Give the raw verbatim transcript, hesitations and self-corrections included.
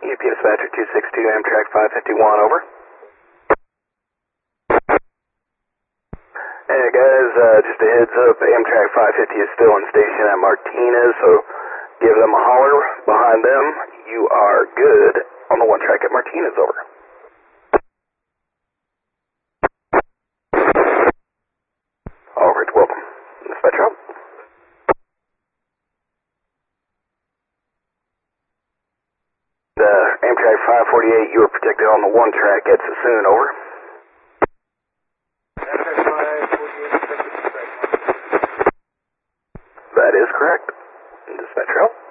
U P Dispatcher two six two, Amtrak five fifty-one, over. Hey guys, uh, just a heads up, Amtrak five fifty is still in station at Martinez, so give them a holler. Behind them, you are good on the one track at Martinez, over. Alright, welcome. Dispatcher out. Uh, Amtrak five forty-eight, you are protected on the one track at Sassoon, over. Amtrak five forty-eight, protected. That is correct. Dispatcher out.